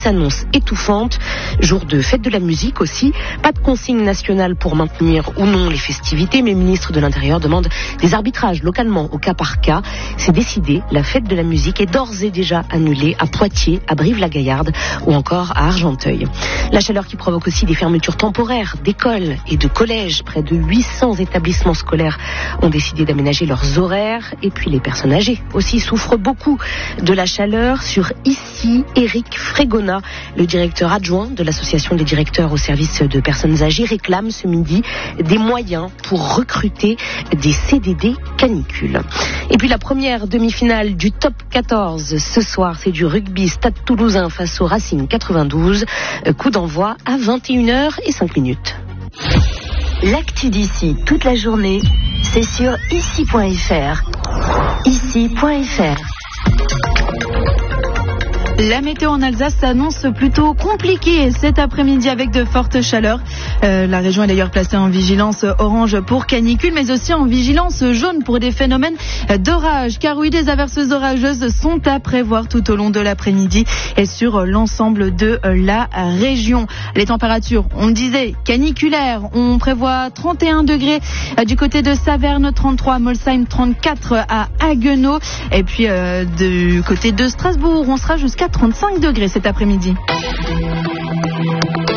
s'annonce étouffante. Jour de fête de la musique aussi. Pas de consigne nationale pour maintenir ou non les festivités, mais le ministre de l'Intérieur demande des arbitrages localement au cas par cas. C'est décidé, la fête de la musique est d'ores et déjà annulée à Poitiers, à Brive-la-Gaillarde ou encore à Argenteuil. La chaleur qui provoque aussi des fermetures temporaires d'écoles et de collèges. Près de 800 établissements scolaires ont décidé d'aménager leurs horaires. Et puis les personnes âgées aussi souffrent beaucoup de la chaleur. Sur Ici, Éric Frégona, le directeur adjoint de l'association des directeurs au service de personnes âgées, réclame ce midi des moyens pour recruter des CDD canicules. Et puis la première demi-finale du top 14 ce soir, c'est du rugby Stade Toulousain face au Racing 92. Coup d'envoi à 21h05. L'actu d'ici toute la journée, c'est sur ici.fr. Ici.fr. La météo en Alsace s'annonce plutôt compliquée cet après-midi avec de fortes chaleurs. La région est d'ailleurs placée en vigilance orange pour canicule, mais aussi en vigilance jaune pour des phénomènes d'orage. Car oui, des averses orageuses sont à prévoir tout au long de l'après-midi et sur l'ensemble de la région. Les températures, on le disait, caniculaires. On prévoit 31 degrés du côté de Saverne, 33 à Molsheim, 34 à Haguenau. Et puis du côté de Strasbourg, on sera jusqu'à 35 degrés cet après-midi.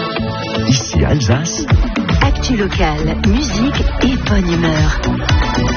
Ici Alsace. Actu locale, musique et bonne humeur.